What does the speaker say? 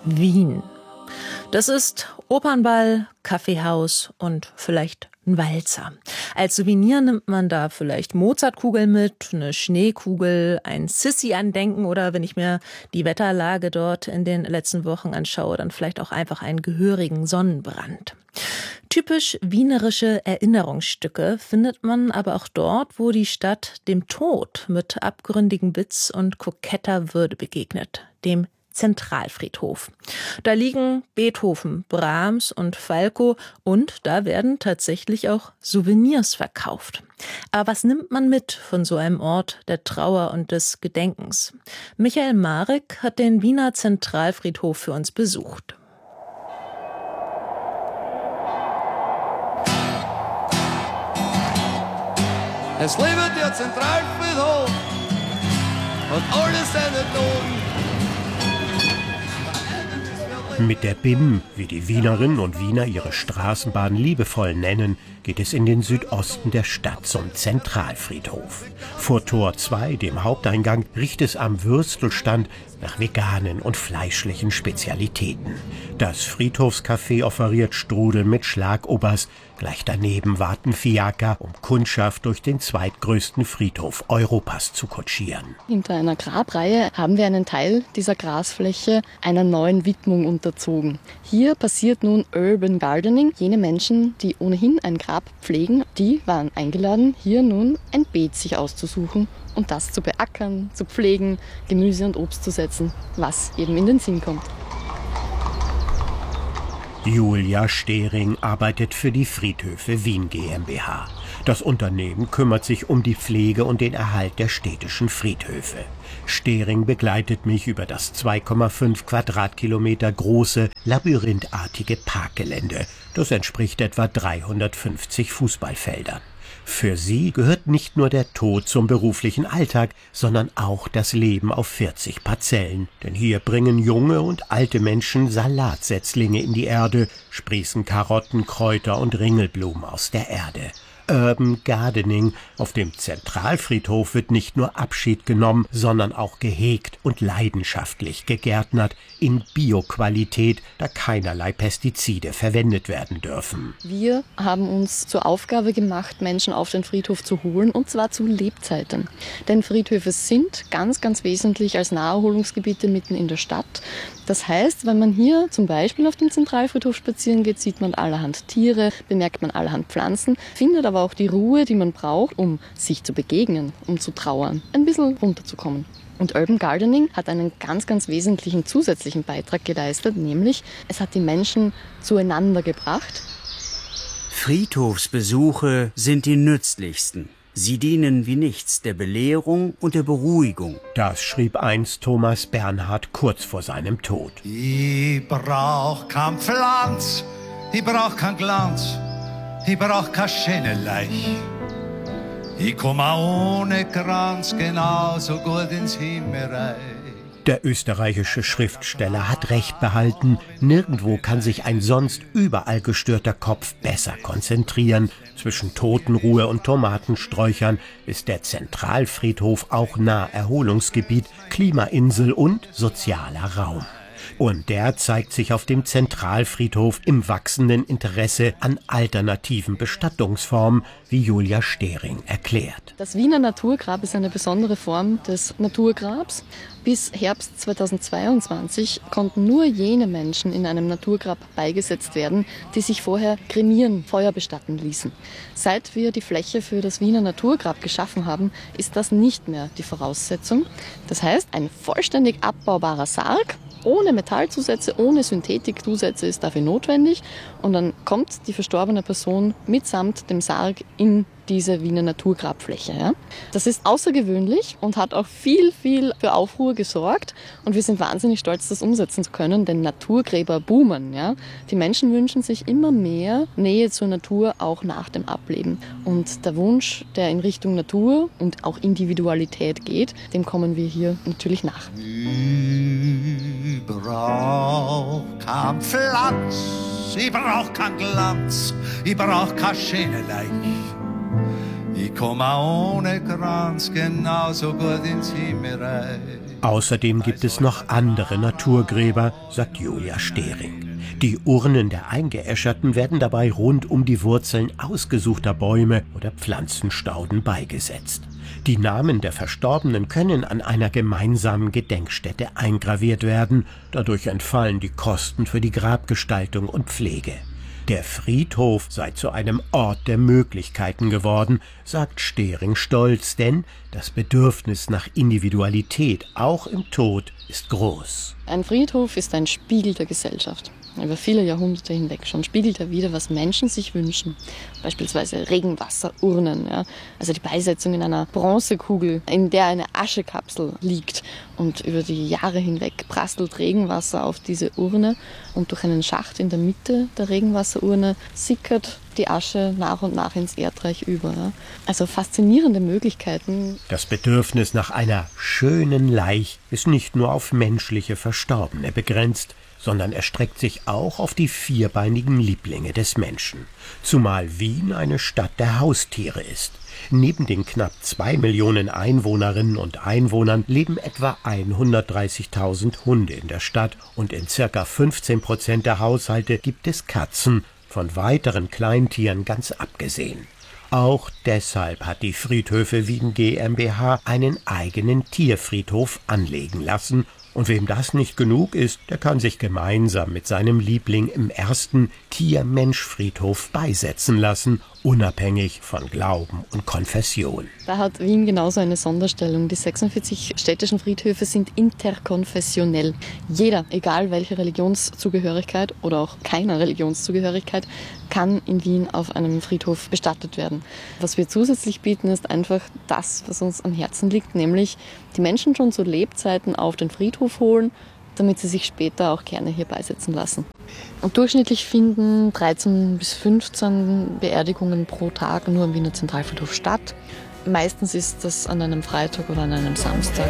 Wien. Das ist Opernball, Kaffeehaus und vielleicht ein Walzer. Als Souvenir nimmt man da vielleicht Mozartkugeln mit, eine Schneekugel, ein Sissi-Andenken oder wenn ich mir die Wetterlage dort in den letzten Wochen anschaue, dann vielleicht auch einfach einen gehörigen Sonnenbrand. Typisch wienerische Erinnerungsstücke findet man aber auch dort, wo die Stadt dem Tod mit abgründigem Witz und koketter Würde begegnet, dem Zentralfriedhof. Da liegen Beethoven, Brahms und Falco und da werden tatsächlich auch Souvenirs verkauft. Aber was nimmt man mit von so einem Ort der Trauer und des Gedenkens? Michael Marek hat den Wiener Zentralfriedhof für uns besucht. Es lebe der Zentralfriedhof und alle seine Toten. Mit der BIM, wie die Wienerinnen und Wiener ihre Straßenbahn liebevoll nennen, geht es in den Südosten der Stadt zum Zentralfriedhof. Vor Tor 2, dem Haupteingang, riecht es am Würstelstand nach veganen und fleischlichen Spezialitäten. Das Friedhofscafé offeriert Strudel mit Schlagobers. Gleich daneben warten Fiaker, um Kundschaft durch den zweitgrößten Friedhof Europas zu kutschieren. Hinter einer Grabreihe haben wir einen Teil dieser Grasfläche einer neuen Widmung unterzogen. Hier passiert nun Urban Gardening. Jene Menschen, die ohnehin ein Grab pflegen, die waren eingeladen, hier nun ein Beet sich auszusuchen und das zu beackern, zu pflegen, Gemüse und Obst zu setzen, was jedem in den Sinn kommt. Julia Stehring arbeitet für die Friedhöfe Wien GmbH. Das Unternehmen kümmert sich um die Pflege und den Erhalt der städtischen Friedhöfe. Stehring begleitet mich über das 2,5 Quadratkilometer große, labyrinthartige Parkgelände. Das entspricht etwa 350 Fußballfeldern. Für sie gehört nicht nur der Tod zum beruflichen Alltag, sondern auch das Leben auf 40 Parzellen. Denn hier bringen junge und alte Menschen Salatsetzlinge in die Erde, sprießen Karotten, Kräuter und Ringelblumen aus der Erde. Urban Gardening. Auf dem Zentralfriedhof wird nicht nur Abschied genommen, sondern auch gehegt und leidenschaftlich gegärtnert in Bioqualität, da keinerlei Pestizide verwendet werden dürfen. Wir haben uns zur Aufgabe gemacht, Menschen auf den Friedhof zu holen, und zwar zu Lebzeiten. Denn Friedhöfe sind ganz, ganz wesentlich als Naherholungsgebiete mitten in der Stadt. Das heißt, wenn man hier zum Beispiel auf dem Zentralfriedhof spazieren geht, sieht man allerhand Tiere, bemerkt man allerhand Pflanzen, findet aber auch die Ruhe, die man braucht, um sich zu begegnen, um zu trauern, ein bisschen runterzukommen. Und Urban Gardening hat einen ganz, ganz wesentlichen zusätzlichen Beitrag geleistet, nämlich es hat die Menschen zueinander gebracht. Friedhofsbesuche sind die nützlichsten. Sie dienen wie nichts der Belehrung und der Beruhigung. Das schrieb einst Thomas Bernhard kurz vor seinem Tod. Ich brauch kein Pflanz, ich brauch kein Glanz, ich brauch kein Schöneleich. Ich komm auch ohne Kranz genauso gut ins Himmelreich. Der österreichische Schriftsteller hat recht behalten, nirgendwo kann sich ein sonst überall gestörter Kopf besser konzentrieren. Zwischen Totenruhe und Tomatensträuchern ist der Zentralfriedhof auch Naherholungsgebiet, Klimainsel und sozialer Raum. Und der zeigt sich auf dem Zentralfriedhof im wachsenden Interesse an alternativen Bestattungsformen, wie Julia Stehring erklärt. Das Wiener Naturgrab ist eine besondere Form des Naturgrabs. Bis Herbst 2022 konnten nur jene Menschen in einem Naturgrab beigesetzt werden, die sich vorher kremieren, Feuer bestatten ließen. Seit wir die Fläche für das Wiener Naturgrab geschaffen haben, ist das nicht mehr die Voraussetzung. Das heißt, ein vollständig abbaubarer Sarg, ohne Metallzusätze, ohne Synthetikzusätze ist dafür notwendig. Und dann kommt die verstorbene Person mitsamt dem Sarg in diese Wiener Naturgrabfläche. Ja. Das ist außergewöhnlich und hat auch viel für Aufruhr gesorgt. Und wir sind wahnsinnig stolz, das umsetzen zu können, denn Naturgräber boomen. Ja. Die Menschen wünschen sich immer mehr Nähe zur Natur, auch nach dem Ableben. Und der Wunsch, der in Richtung Natur und auch Individualität geht, dem kommen wir hier natürlich nach. Ich brauch kein Pflanz, ich brauch kein Glanz, ich brauch kein Schöneleich. Ich komm auch ohne Kranz genauso gut ins Himmelreich. Außerdem gibt es noch andere Naturgräber, sagt Julia Stehring. Die Urnen der Eingeäscherten werden dabei rund um die Wurzeln ausgesuchter Bäume oder Pflanzenstauden beigesetzt. Die Namen der Verstorbenen können an einer gemeinsamen Gedenkstätte eingraviert werden. Dadurch entfallen die Kosten für die Grabgestaltung und Pflege. Der Friedhof sei zu einem Ort der Möglichkeiten geworden, sagt Stehring stolz, denn das Bedürfnis nach Individualität, auch im Tod, ist groß. Ein Friedhof ist ein Spiegel der Gesellschaft. Über viele Jahrhunderte hinweg schon spiegelt er wider, was Menschen sich wünschen. Beispielsweise Regenwasserurnen, ja? Also die Beisetzung in einer Bronzekugel, in der eine Aschekapsel liegt. Und über die Jahre hinweg prasselt Regenwasser auf diese Urne und durch einen Schacht in der Mitte der Regenwasserurne sickert die Asche nach und nach ins Erdreich über. Ja? Also faszinierende Möglichkeiten. Das Bedürfnis nach einer schönen Leich ist nicht nur auf menschliche Verstorbene begrenzt, sondern erstreckt sich auch auf die vierbeinigen Lieblinge des Menschen. Zumal Wien eine Stadt der Haustiere ist. Neben den knapp 2 Millionen Einwohnerinnen und Einwohnern leben etwa 130.000 Hunde in der Stadt und in ca. 15% der Haushalte gibt es Katzen, von weiteren Kleintieren ganz abgesehen. Auch deshalb hat die Friedhöfe Wien GmbH einen eigenen Tierfriedhof anlegen lassen. Und wem das nicht genug ist, der kann sich gemeinsam mit seinem Liebling im ersten Tier-Mensch-Friedhof beisetzen lassen, unabhängig von Glauben und Konfession. Da hat Wien genauso eine Sonderstellung. Die 46 städtischen Friedhöfe sind interkonfessionell. Jeder, egal welche Religionszugehörigkeit oder auch keiner Religionszugehörigkeit, kann in Wien auf einem Friedhof bestattet werden. Was wir zusätzlich bieten, ist einfach das, was uns am Herzen liegt, nämlich die Menschen schon zu Lebzeiten auf den Friedhof holen, damit sie sich später auch gerne hier beisetzen lassen. Und durchschnittlich finden 13 bis 15 Beerdigungen pro Tag nur am Wiener Zentralfriedhof statt. Meistens ist das an einem Freitag oder an einem Samstag.